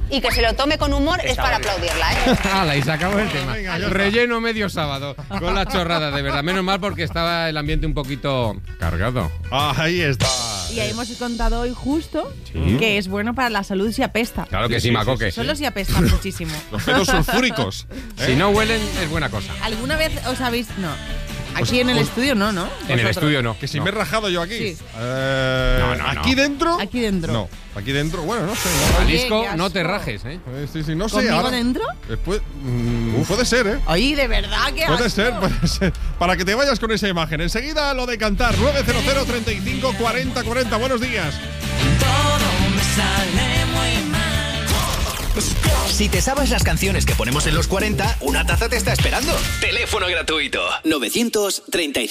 y que se lo tome con humor es para aplaudirla, ¿eh? ¡Hala! Y se acabó el tema. Venga, ya Relleno medio sábado con la chorrada, de verdad. Menos mal porque estaba el ambiente un poquito cargado. Ahí está. Y hemos contado hoy justo que es bueno para la salud si apesta. Claro que sí, Macoque. Solo si apesta muchísimo. Los pedos sulfúricos. Si no huelen, es buena cosa. ¿Alguna vez os habéis...? No. Aquí en el estudio no, ¿no? En el Vosotros. estudio no. Que si no. me he rajado yo aquí. Sí. No. ¿Aquí dentro? Aquí dentro. No. Aquí dentro, bueno, no sé. Jalisco, Oye, qué no te asco. rajes, ¿eh? Sí, no sé. ¿Conmigo Ahora, dentro? Después, puede ser, ¿eh? Oye, de verdad que Puede ser. Para que te vayas con esa imagen. Enseguida lo de cantar. 900 35 40 40. Buenos días. Todo me sale muy mal. Si te sabes las canciones que ponemos en los 40, una taza te está esperando. Teléfono gratuito 935